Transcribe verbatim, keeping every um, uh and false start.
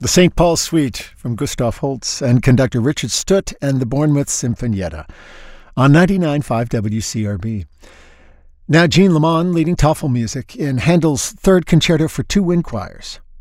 The Saint Paul Suite from Gustav Holst and conductor Richard Stutt and the Bournemouth Sinfonietta on ninety-nine point five W C R B. Now Jean Lamond leading Toffel music in Handel's Third Concerto for Two Wind Choirs.